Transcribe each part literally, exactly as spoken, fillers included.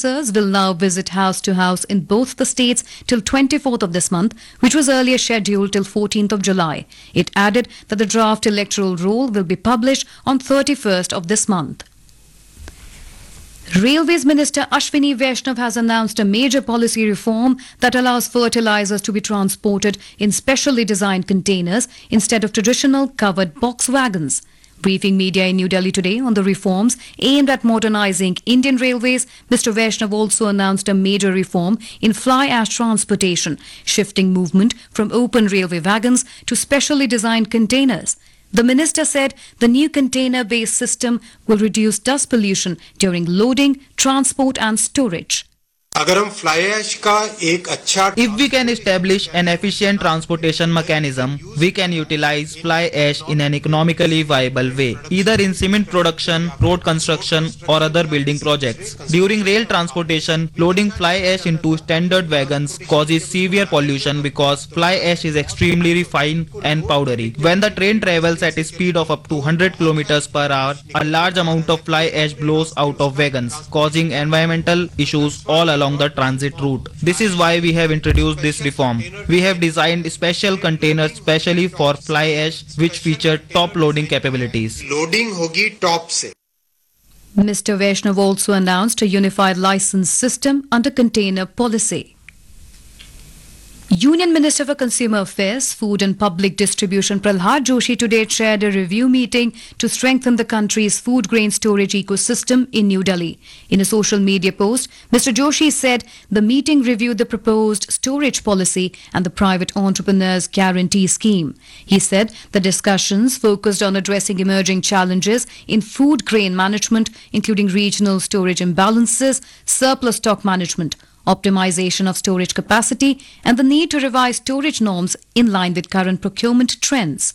officers will now visit house to house in both the states till twenty-fourth of this month, which was earlier scheduled till fourteenth of July. It added that the draft electoral roll will be published on thirty-first of this month. Railways Minister Ashwini Vaishnav has announced a major policy reform that allows fertilizers to be transported in specially designed containers instead of traditional covered box wagons. Briefing media in New Delhi today on the reforms aimed at modernizing Indian Railways, Mister Vaishnav also announced a major reform in fly ash transportation, shifting movement from open railway wagons to specially designed containers. The minister said the new container-based system will reduce dust pollution during loading, transport and storage. अगर हम fly ash का एक अच्छा If we can establish an efficient transportation mechanism, we can utilize fly ash in an economically viable way, either in cement production, road construction or other building projects. During rail transportation, loading fly ash into standard wagons causes severe pollution because fly ash is extremely refined and powdery. When the train travels at a speed of up to one hundred kilometers per hour, a large amount of fly ash blows out of wagons, causing environmental issues all along the transit route. This is why we have introduced this reform. We have designed special containers specially for fly ash which feature top loading capabilities. Loading होगी top से. Mister Vaishnav also announced a unified license system under container policy. Union Minister for Consumer Affairs, Food and Public Distribution Prahlad Joshi today chaired a review meeting to strengthen the country's food grain storage ecosystem in New Delhi. In a social media post, Mister Joshi said the meeting reviewed the proposed storage policy and the private entrepreneurs guarantee scheme. He said the discussions focused on addressing emerging challenges in food grain management, including regional storage imbalances, surplus stock management, optimization of storage capacity and the need to revise storage norms in line with current procurement trends.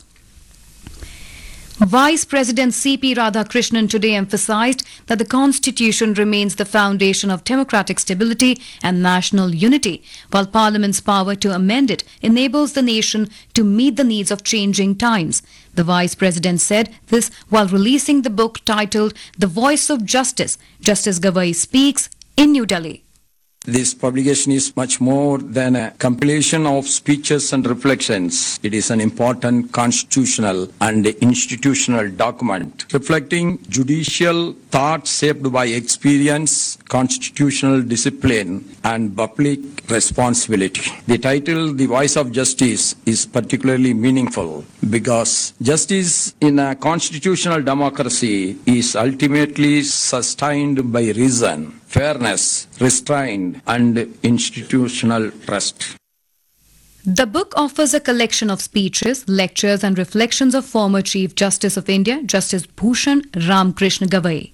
Vice President C P Radhakrishnan today emphasized that the Constitution remains the foundation of democratic stability and national unity, while Parliament's power to amend it enables the nation to meet the needs of changing times. The Vice President said this while releasing the book titled The Voice of Justice, Justice Gavai Speaks, in New Delhi. This publication is much more than a compilation of speeches and reflections. It is an important constitutional and institutional document reflecting judicial thought shaped by experience, constitutional discipline, and public responsibility. The title, The Voice of Justice, is particularly meaningful because justice in a constitutional democracy is ultimately sustained by reason, fairness, restraint, and institutional trust. The book offers a collection of speeches, lectures, and reflections of former Chief Justice of India, Justice Bhushan Ramkrishna Gavai.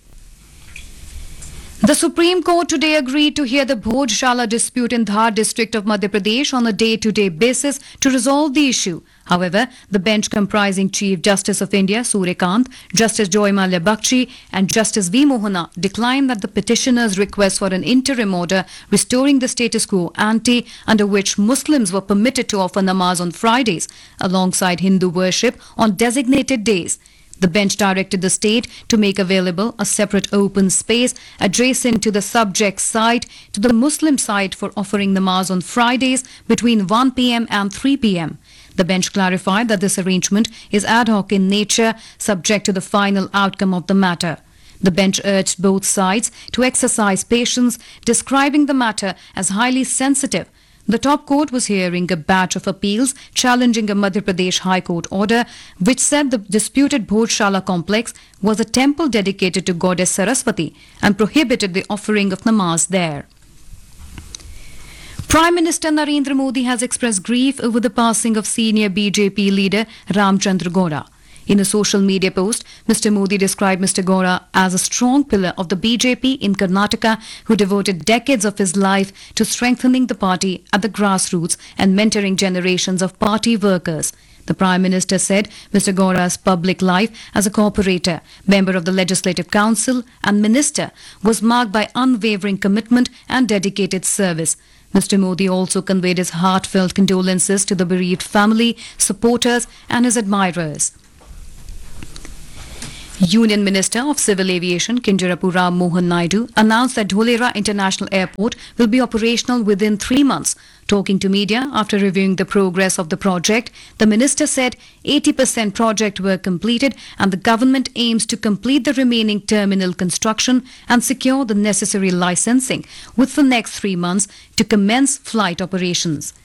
The Supreme Court today agreed to hear the Bhojshala dispute in Dhar district of Madhya Pradesh on a day-to-day basis to resolve the issue. However, the bench comprising Chief Justice of India Suryakant, Justice Joy Mallya Bakshi and Justice V. Mohana declined that the petitioner's request for an interim order restoring the status quo ante under which Muslims were permitted to offer namaz on Fridays alongside Hindu worship on designated days. The bench directed the state to make available a separate open space adjacent to the subject site to the Muslim site for offering namaz on Fridays between one p m and three p m The bench clarified that this arrangement is ad hoc in nature, subject to the final outcome of the matter. The bench urged both sides to exercise patience, describing the matter as highly sensitive. The top court was hearing a batch of appeals challenging a Madhya Pradesh High Court order which said the disputed Bhojshala complex was a temple dedicated to goddess Saraswati and prohibited the offering of namaz there. Prime Minister Narendra Modi has expressed grief over the passing of senior B J P leader Ramchandra Gowda. In a social media post, Mister Modi described Mister Gowda as a strong pillar of the B J P in Karnataka who devoted decades of his life to strengthening the party at the grassroots and mentoring generations of party workers. The Prime Minister said Mister Gowda's public life as a corporator, member of the Legislative Council and minister was marked by unwavering commitment and dedicated service. Mister Modi also conveyed his heartfelt condolences to the bereaved family, supporters and his admirers. Union Minister of Civil Aviation Kinjarapu Ram Mohan Naidu announced that Dholera International Airport will be operational within three months. Talking to media after reviewing the progress of the project, the minister said eighty percent project work completed and the government aims to complete the remaining terminal construction and secure the necessary licensing with the next three months to commence flight operations.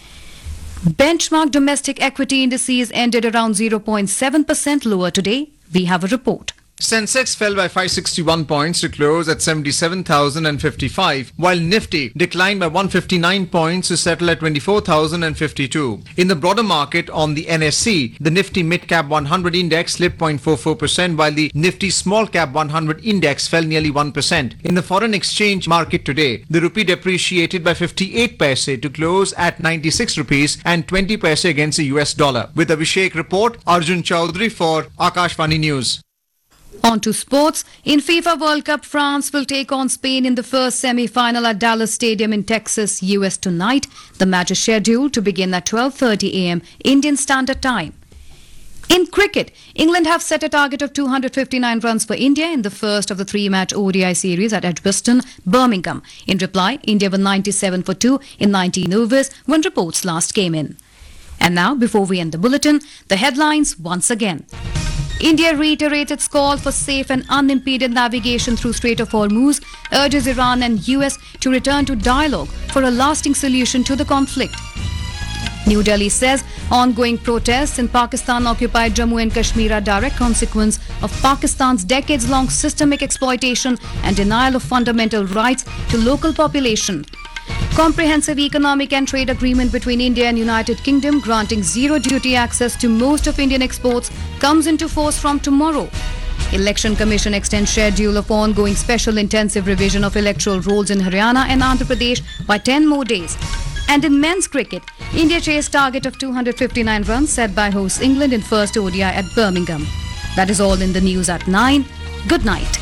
Benchmark domestic equity indices ended around zero point seven percent lower today. We have a report. Sensex fell by five hundred sixty-one points to close at seventy-seven thousand fifty-five, while Nifty declined by one hundred fifty-nine points to settle at twenty-four thousand fifty-two. In the broader market on the N S E, the Nifty Mid Cap one hundred index slipped zero point four four percent, while the Nifty Small Cap one hundred index fell nearly one percent. In the foreign exchange market today, the rupee depreciated by fifty-eight paise to close at ninety-six rupees and twenty paise against the U S dollar. With Abhishek report, Arjun Chaudhary for Akashvani News. On to sports. In FIFA World Cup, France will take on Spain in the first semi-final at Dallas Stadium in Texas, U S tonight. The match is scheduled to begin at twelve thirty a m Indian Standard Time. In cricket, England have set a target of two hundred fifty-nine runs for India in the first of the three-match O D I series at Edgbaston, Birmingham. In reply, India won ninety-seven for two in nineteen overs when reports last came in. And now, before we end the bulletin, the headlines once again. India reiterates its call for safe and unimpeded navigation through Strait of Hormuz, urges Iran and U S to return to dialogue for a lasting solution to the conflict. New Delhi says ongoing protests in Pakistan-occupied Jammu and Kashmir are direct consequence of Pakistan's decades-long systemic exploitation and denial of fundamental rights to local population. Comprehensive economic and trade agreement between India and United Kingdom granting zero duty access to most of Indian exports comes into force from tomorrow. Election Commission extends schedule of ongoing special intensive revision of electoral rolls in Haryana and Andhra Pradesh by ten more days. And in men's cricket, India chased target of two hundred fifty-nine runs set by host England in first O D I at Birmingham. That is all in the news at nine. Good night.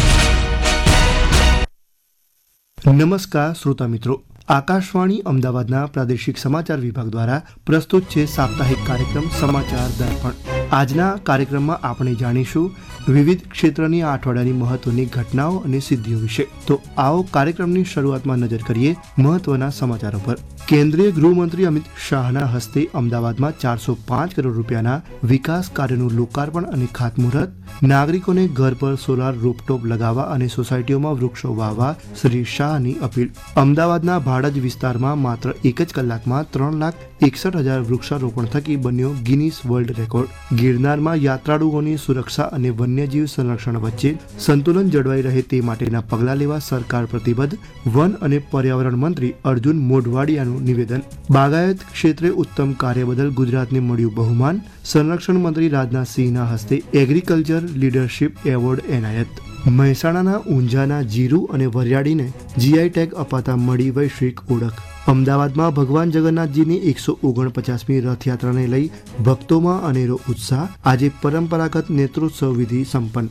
નમસ્કાર શ્રોતા મિત્રો, આકાશવાણી અમદાવાદના પ્રાદેશિક સમાચાર વિભાગ દ્વારા પ્રસ્તુત છે સાપ્તાહિક કાર્યક્રમ સમાચાર દર્પણ. આજના કાર્યક્રમમાં આપણે જાણીશું વિવિધ ક્ષેત્રની આ અઠવાડિયાની મહત્વની ઘટનાઓ અને સિદ્ધિઓ વિશે. તો આવો કાર્યક્રમની શરૂઆતમાં નજર કરીએ મહત્વના સમાચારો પર. કેન્દ્રીય ગૃહમંત્રી અમિત શાહના હસ્તે અમદાવાદમાં ચારસો પાંચ કરોડ રૂપિયાના વિકાસ કાર્યનું લોકાર્પણ અને ખાતમુહૂર્ત. નાગરિકોને ઘર પર સોલાર રૂફટોપ લગાવવા અને સોસાયટીઓમાં વૃક્ષો વાવવા શ્રી શાહની અપીલ. અમદાવાદના ભાડજ વિસ્તારમાં માત્ર એક જ કલાકમાં ત્રણ લાખ એકસઠ હજાર વૃક્ષારોપણ થકી બન્યો ગિનીસ વર્લ્ડ રેકોર્ડ. ગિરનારમાં યાત્રાળુઓની સુરક્ષા અને વન્યજીવ સંરક્ષણ વચ્ચે સંતુલન જળવાઈ રહે તે માટેના પગલાં લેવા સરકાર પ્રતિબદ્ધ. વન અને પર્યાવરણ મંત્રી અર્જુન મોઢવાડિયાનું નિવેદન. બાગાયત ક્ષેત્રે ઉત્તમ કાર્ય બદલ ગુજરાતને મળ્યું બહુમાન. સંરક્ષણ મંત્રી રાજનાથસિંહના હસ્તે એગ્રીકલ્ચર લીડરશીપ એવોર્ડ એનાયત. મહેસાણાના ઊંઝાના જીરું અને વરિયાળીને જીઆઈ ટેગ અપાતા મળી વૈશ્વિક ઓળખ. અમદાવાદમાં ભગવાન જગન્નાથજીની એકસો ઓગણપચાસમી રથયાત્રાને લઈ ભક્તોમાં અનેરો ઉત્સાહ. આજે પરંપરાગત નેત્રોત્સવ વિધિ સંપન્ન.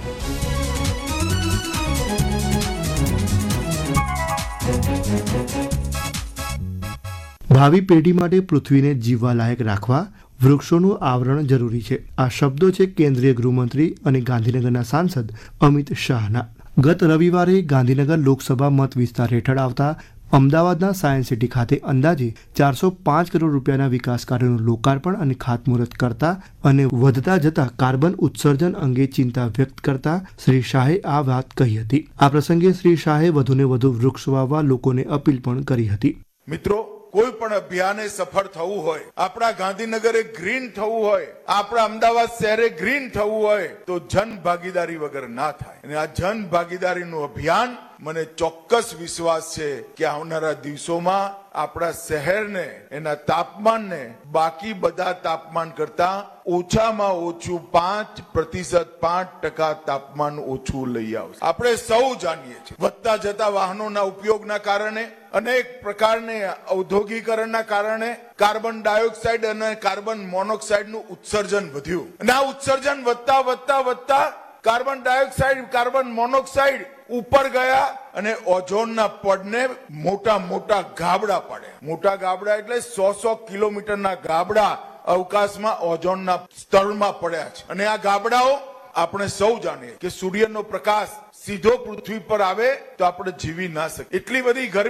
ભાવિ પેઢી માટે પૃથ્વીને જીવવા લાયક રાખવા વૃક્ષોનું આવરણ જરૂરી છે. આ શબ્દો છે કેન્દ્રીય ગૃહમંત્રી અને ગાંધીનગરના સાંસદ અમિત શાહના. ગત રવિવારે ગાંધીનગર લોકસભા મત વિસ્તાર હેઠળ આવતા અમદાવાદના સાયન્સ સિટી ખાતે અંદાજે ચારસો પાંચ કરોડ રૂપિયાના વિકાસ કાર્યોનું લોકાર્પણ અને ખાતમુહૂર્ત કરતા અને વધતા જતા કાર્બન ઉત્સર્જન અંગે ચિંતા વ્યક્ત કરતા શ્રી શાહે આ વાત કહી હતી. આ પ્રસંગે શ્રી શાહે વધુને વધુ વૃક્ષ વાવવા લોકોને અપીલ પણ કરી હતી. મિત્રો, કોઈ પણ અભિયાને સફળ થવું હોય, આપણા ગાંધીનગરે ગ્રીન થવું હોય, આપણા અમદાવાદ શહેરે ગ્રીન થવું હોય તો જન ભાગીદારી વગર ના થાય. અને આ જન ભાગીદારીનું અભિયાન મને ચોક્કસ વિશ્વાસ છે કે આવનારા દિવસોમાં આપણા શહેરને એના તાપમાનને બાકી બધા તાપમાન કરતા ઓછામાં ઓછું પાંચ પ્રતિશત પાંચ ટકા તાપમાન ઓછું લઈ આવશે. આપણે સૌ જાણીએ છીએ વધતા જતા વાહનોના ઉપયોગના કારણે અનેક પ્રકારની ઔદ્યોગિકરણના કારણે કાર્બન ડાયોક્સાઇડ અને કાર્બન મોનોક્સાઇડનું ઉત્સર્જન વધ્યું. અને આ ઉત્સર્જન વધતા વધતા વધતા કાર્બન ડાયોક્સાઇડ કાર્બન મોનોક્સાઇડ ઉપર ગયા અને ઓઝોનના પડને મોટા મોટા ગાબડા પડ્યા. મોટા ગાબડા એટલે સો સો કિલોમીટરના ગાબડા અવકાશમાં ઓઝોનના સ્તરમાં પડ્યા છે. અને આ ગાબડાઓ આપણે સૌ જાણીએ કે સૂર્યનો પ્રકાશ સીધો પૃથ્વી પર આવે તો આપણે જીવી ના શકીએ એટલી બધી ગરમી